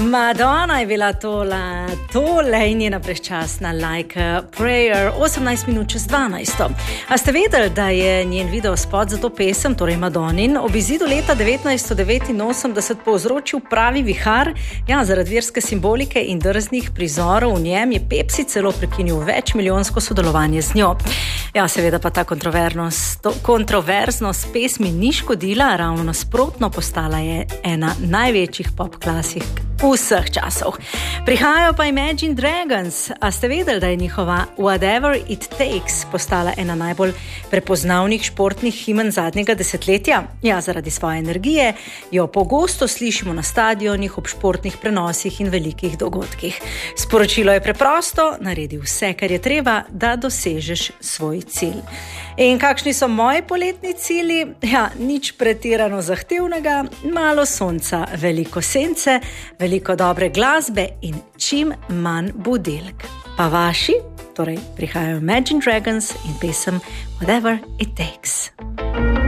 Madonna je bila tole in njena prečasna Like a Prayer, 18 minut čez 12. A ste vedeli, da je njen video spot za to pesem, torej Madonin, ob izidu leta 1989 povzročil pravi vihar? Ja, zaradi verske simbolike in drznih prizorov v njem je Pepsi celo prekinil večmilijonsko sodelovanje z njo. Ja, seveda pa ta kontroverznost pesmi ni škodila, ravno nasprotno, postala je ena največjih pop klasik vseh časov. Prihajajo pa Imagine Dragons. A ste vedeli, da je njihova Whatever It Takes postala ena najbolj prepoznavnih športnih himen zadnjega desetletja? Ja, zaradi svoje energije jo pogosto slišimo na stadionih, ob športnih prenosih in velikih dogodkih. Sporočilo je preprosto: naredi vse, kar je treba, da dosežeš svoj cilj. In kakšni so moji poletni cilji? Ja, nič pretirano zahtevnega, malo sonca, veliko sence, veliko dobre glasbe in čim manj budilk. Pa vaši? Torej, prihajajo Imagine Dragons in pesem Whatever It Takes.